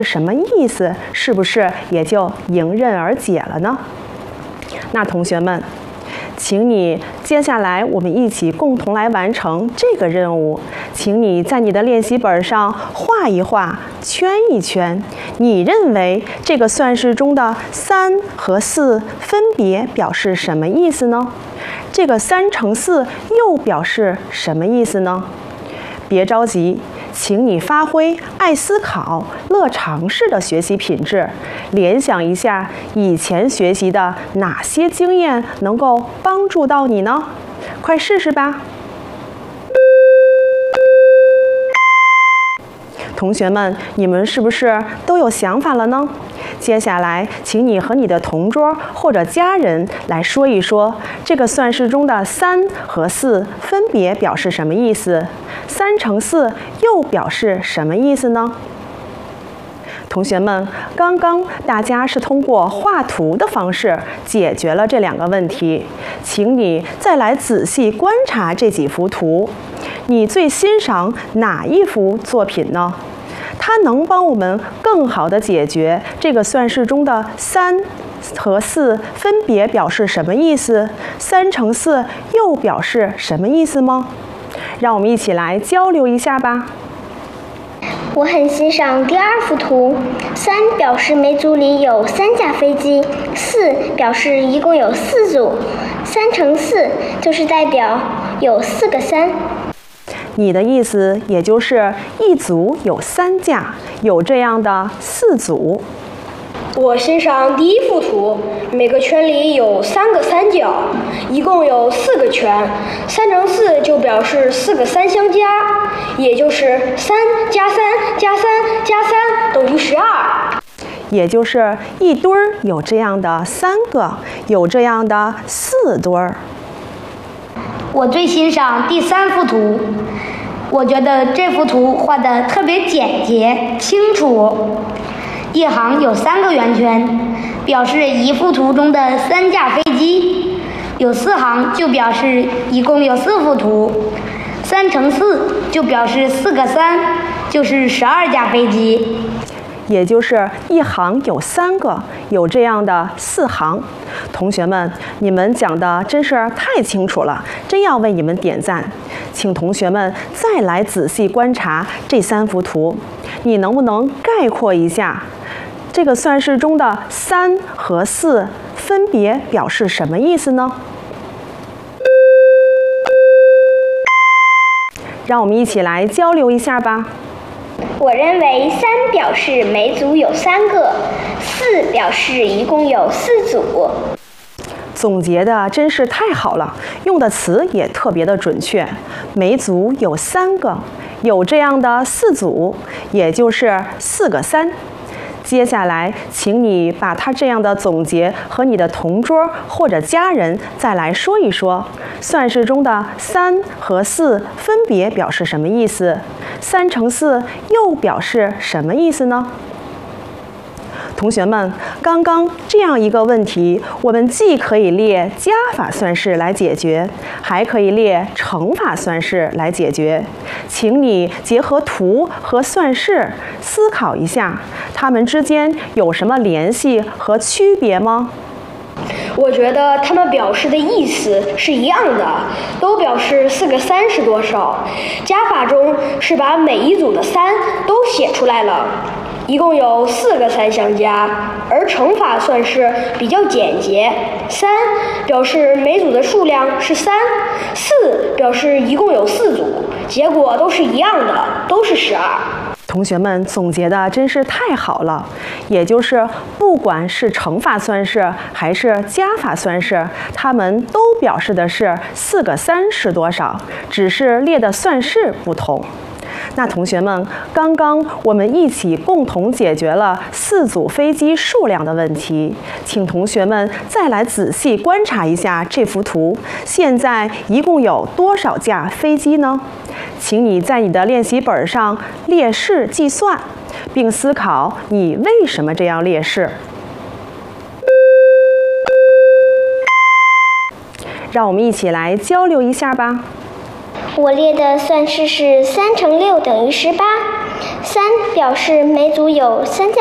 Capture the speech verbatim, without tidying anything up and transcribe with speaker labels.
Speaker 1: 什么意思？是不是也就迎刃而解了呢？那同学们，请你接下来我们一起共同来完成这个任务。请你在你的练习本上画一画，圈一圈。你认为这个算式中的三和四分别表示什么意思呢？这个三乘四又表示什么意思呢？别着急，请你发挥爱思考、乐尝试的学习品质，联想一下以前学习的哪些经验能够帮助到你呢？快试试吧！同学们，你们是不是都有想法了呢？接下来，请你和你的同桌或者家人来说一说，这个算式中的三和四分别表示什么意思？三乘四又表示什么意思呢？同学们，刚刚大家是通过画图的方式解决了这两个问题，请你再来仔细观察这几幅图，你最欣赏哪一幅作品呢？它能帮我们更好地解决这个算式中的三和四分别表示什么意思？三乘四又表示什么意思吗？让我们一起来交流一下吧。
Speaker 2: 我很欣赏第二幅图，三表示每组里有三架飞机，四表示一共有四组，三乘四就是代表有四个三。
Speaker 1: 你的意思也就是一组有三架，有这样的四组。
Speaker 3: 我欣赏第一幅图，每个圈里有三个三角，一共有四个圈，三乘四就表示四个三相加，也就是三加三加三加三等于十二。
Speaker 1: 也就是一堆儿有这样的三个，有这样的四堆儿。
Speaker 4: 我最欣赏第三幅图，我觉得这幅图画得特别简洁清楚。一行有三个圆圈，表示一幅图中的三架飞机；有四行就表示一共有四幅图。三乘四就表示四个三，就是十二架飞机。
Speaker 1: 也就是一行有三个，有这样的四行。同学们，你们讲的真是太清楚了，真要为你们点赞。请同学们再来仔细观察这三幅图，你能不能概括一下这个算式中的三和四分别表示什么意思呢？让我们一起来交流一下吧。
Speaker 2: 我认为三表示每组有三个，四表示一共有四组。
Speaker 1: 总结的真是太好了，用的词也特别的准确。每组有三个，有这样的四组，也就是四个三。接下来，请你把它这样的总结和你的同桌或者家人再来说一说，算式中的三和四分别表示什么意思？三乘四又表示什么意思呢？同学们，刚刚这样一个问题，我们既可以列加法算式来解决，还可以列乘法算式来解决。请你结合图和算式思考一下，它们之间有什么联系和区别吗？
Speaker 3: 我觉得它们表示的意思是一样的，都表示四个三是多少。加法中是把每一组的三都写出来了，一共有四个三相加，而乘法算式比较简洁，三表示每组的数量是三，四表示一共有四组，结果都是一样的，都是十二。
Speaker 1: 同学们总结的真是太好了，也就是不管是乘法算式还是加法算式，它们都表示的是四个三是多少，只是列的算式不同。那同学们，刚刚我们一起共同解决了四组飞机数量的问题，请同学们再来仔细观察一下这幅图，现在一共有多少架飞机呢？请你在你的练习本上列式计算，并思考你为什么这样列式。让我们一起来交流一下吧。
Speaker 2: 我列的算式是三乘六等于十八， 三表示每组有三架